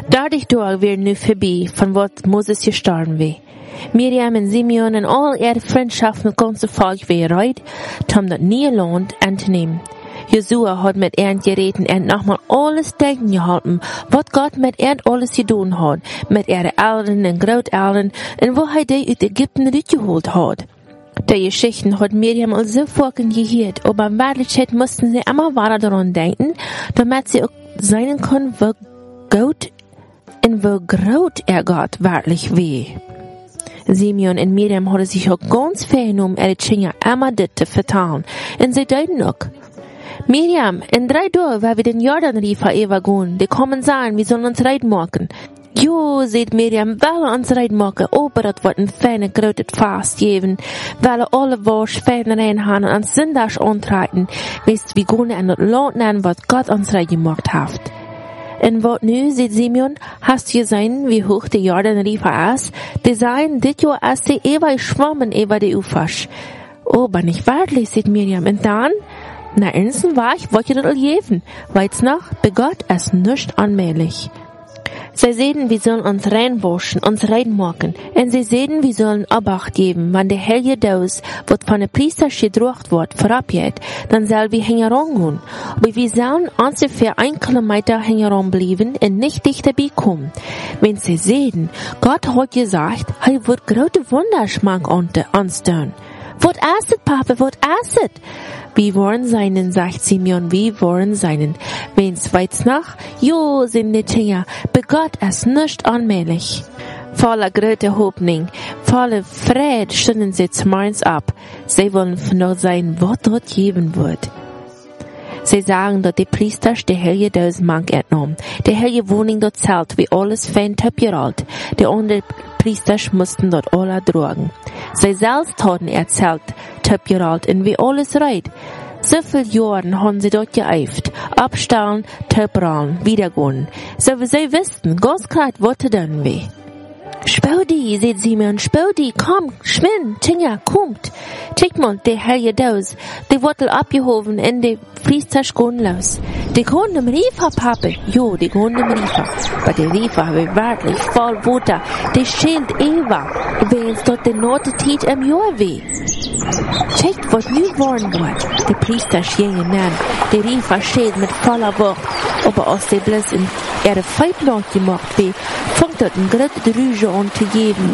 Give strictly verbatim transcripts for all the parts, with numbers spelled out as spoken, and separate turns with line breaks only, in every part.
Dadurch durch wir nu vorbei, von wat Moses gestorben war. Miriam und Simeon und all ihre Freundschaften und ganze Volk war reut, um das nie lohnt anzunehmen. Josua hat mit ihnen geredet und nochmal alles denken gehalten, was Gott mit ihnen alles getan hat, mit ihren Eltern und Großeltern und wo er die aus Ägypten rausgeholt hat. Die Geschichten hat Miriam al so vorhin gehört, aber in Wirklichkeit mussten sie immer weiter daran denken, damit sie auch sein können, wo Gott und wo groß er Gott wirklich war. Simeon und Miriam haben sich auch ganz vernommen, ihre Kinder immer das zu vertrauen, und sie deuten auch. Miriam, in drei Tagen, weil wir den Jordanrifer übergehen, die kommen sagen, wir sollen uns reiten machen. Jo, sagt Miriam, weil uns reiten machen, aber das wird ein feine, großes Fast geben, weil alle Wasch fein reinhauen und uns Sündags antreiten, wisst wir gehen an das Land nennen, was Gott uns rein gemacht hat. Und wat nu, sagt Simeon, hast du gesehen, wie hoch der Jordanrifer ist? Die sagen, dit Jahr ist die ewig schwammen über die Ufers. Aber nicht wirklich, sagt Miriam, und dann? Na, ernsten war ich, wollte das geben. Weil's noch, bei Gott ist nicht allmählich. Sie sehen, wir sollen uns reinwaschen, uns reinmachen. Und sie sehen, wir sollen Obacht geben, wenn der Heilige Dose, was von der Priester gedruckt wird, vorabgeht, dann soll wir hinterhergehen. Aber wir sollen ungefähr ein Kilometer hinterher bleiben und nicht dichter beikommen. Wenn sie sehen, Gott hat gesagt, er wird große Wunderschmack uns tun. Was ist es, Papa, was ist es? Wir wollen seinen, sagt Simeon, wir wollen seinen. Wenn's weit's nach, jo, sind die Kinder, bei Gott ist nicht allmählich. Voller großer Hoffnung, voller Friede stünden sie zum Morgens ab. Sie wollen nur sein, was dort geben wird. Sie sagen, dass die Priester die Heilige Dose Mank entnommen. Die Heilige Wohnung dort zählt, wie alles fein töpgerollt. Die anderen Priester mussten dort alle tragen. Sie selbst hatten erzählt, töpgerollt und wie alles reit. So viele Jahre haben sie dort geeift. Abstellen, töprollen, wiedergehen. So wie sie wussten, ganz klar, was sie dann weh. Spaudi, sagt Simeon, Spaudi, komm, schwind, Tinja, kommt. Check mal, die Heilige Dose, die wird abgehoben und die Priester gehen los. Die gehen im Riefer, Papa. Jo, die gehen im Riefer. Aber der Riefer habe wirklich voll Wasser. Die schält Eva, wenn es dort die Note Zeit im Jahr weh. Checkt, was nu worden wird. Die Priester gingen an. Der Riefer schält mit voller Wucht. Aber aus der bloß in ihre Feitland gemacht wird, fängt dort ein großes Rüge an zu geben.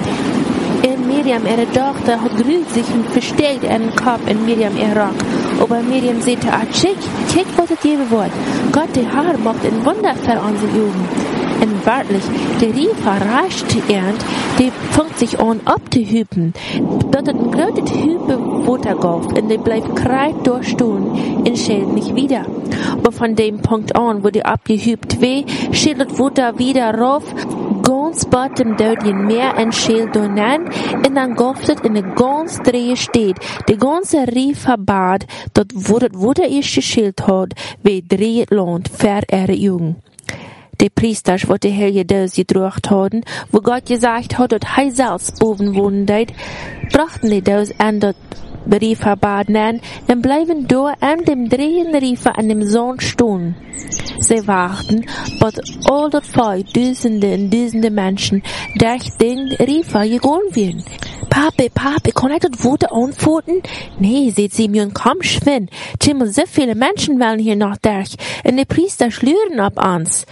Und Miriam, ihre Tochter, hat gerührt sich und versteckt ihren Kopf in Miriam ihr Rock. Aber Miriam sagte, ah, check, check, was es geben wird. Gott, der Herr macht ein Wunder für unsere Jugend. Und wirklich, der Riefer rascht ernt, der fängt sich an abzuhüpen. Dort hat ein großes Hüpe Wasser gab und der bleibt kreit durchstehen und schält nicht wieder. Aber von dem Punkt an, wo der abgehübt weh, schält das Wasser wieder rauf, ganz bottom dort in Meer und schält donan, und dann gab es in der ganz Drehe steht, der ganze Rieferbad, dort wo das Wasser erst geschält hat, wie dreht Land für ihre Jugend. Die Priester, wo die Heilige Dose gedruckt hatten, wo Gott gesagt hat, dass er selbst oben wohnen deit, brachten die Dose an das Rieferbad an und bleiben da an dem drehenden Riefer an dem Sohn stehen. Sie warten, bis all das Volk, Dutzende und Dutzende Menschen, durch den Riefer gegangen werden. Papi, Papi, kann ich das Wasser antworten? Nee, sagt Simeon, komm, schwind. Timmel, so viele Menschen wollen hier noch durch, und die Priester schlüren ab uns.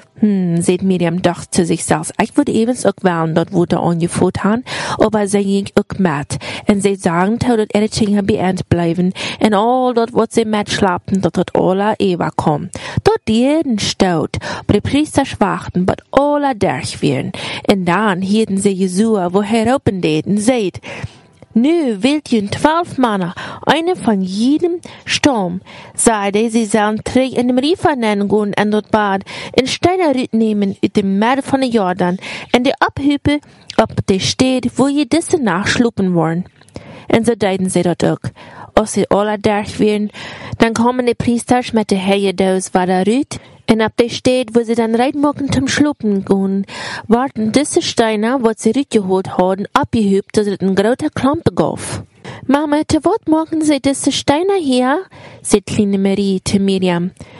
Hm, sagt Miriam doch zu sich selbst. Ich würde ebenso auch wollen, dort Wasser angefuhrt haben, aber sie ging auch mit. Und sie sagen, dass ihre Kinder beernt bleiben, und all dort, was sie mitschlappen, dort hat alle Eva kommen. Dort jeden staut, aber die Priester schwachten, but alle durch werden. Und dann hielten sie Jesua, wo heropen deten, seht, nu wählt ihr zwölf Männer, eine von jedem Stamm, sagte, sie sollen drei in dem Riefer nennen gehen und dort Bad, in Steine nehmen in dem Meer von der Jordan, und die Abhüppe, ob die steht, wo ihr diese nachschlupen wollen. Und so deuten sie dort auch. Als sie alle durch werden, dann kommen die Priester mit der Heilige Dose weiter rüt, und ab der steht, wo sie dann reinmachen zum Schluppen gehen, warten diese Steine, was sie rückgeholt haben, abgehübt, dass es ein großer Klumpen gab. Mama, zu was machen sie diese Steine hier? Sagt kleine Marie zu Miriam.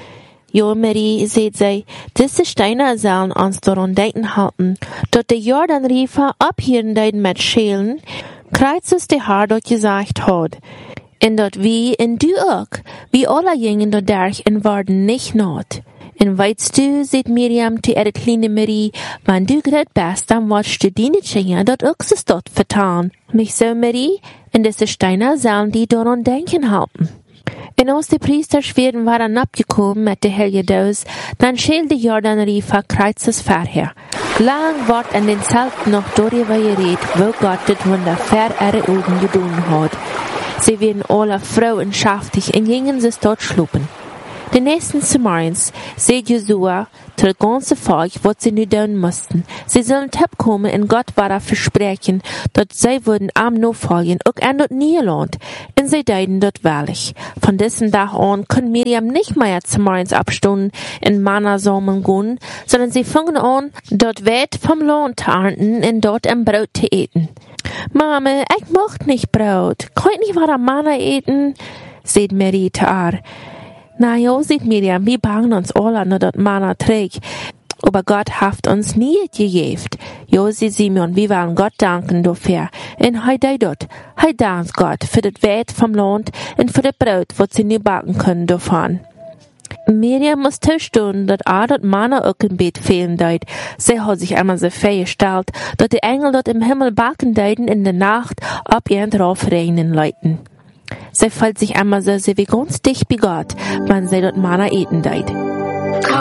Jo, Marie, seht sie, diese Steine sollen uns daran denken halten, dort der Jordanriefer abhören deiden mit Schälen, kreuz es die Haar dort gesagt hat. En dort wie en du auch, wie alle gingen dort durch en waren nicht not. En weißt du, seht Miriam zu ihrer kleinen Marie, wenn du grad bist, dann watschst du die nicht ja dort auch es dort vertan. Nicht so, Marie? En diese Steine sollen die daran denken halten. En als de priesterschweren waren abgekommen mit der Heilige Dose, dann schälte Jordanriefer kreuzes vorher. Lang ward an den Zelt noch darüber geredet, wo Gott das Wunder vor ihre Augen getan hat. Sie werden alle frauenschaftig und gingen sich dort schlupen. Den nächsten Sommerens seht Josua zu der ganzen Volk, was sie nu tun mussten. Sie sollen abkommen und Gott war da versprechen, dort sie würden am no folgen, auch an dort Nieland. Und sie deiden dort wahrlich. Von diesem Tag an können Miriam nicht mehr Sommerens abstunden in Manna sammeln gehen, sondern sie fangen an, dort weit vom Land zu ernten und dort am Brot zu eten. Mama, ich mocht nicht Brot. Könnt nicht was am Manna eten? Seht Marie zu ihr. Na ja, sieht Miriam, wir bangen uns alle nur dort Manna trägt. Aber Gott hat uns nie gegeben. Ja, sie Simeon, wir wollen Gott danken dafür. Und hei dei dort. Hei dankt Gott für das Wert vom Land und für das Brot, was sie nie backen können davon. Miriam muss zustehen, dass auch dort Manna auch im Bett fehlen deit. Sie hat sich einmal so vorgestellt, dass die Engel dort im Himmel backen deuten in der Nacht, ab ihren drauf regnen leiten. Sie fühlt sich einmal so, sie wie ganz dicht bei Gott, wenn sie dort Manna eten deit.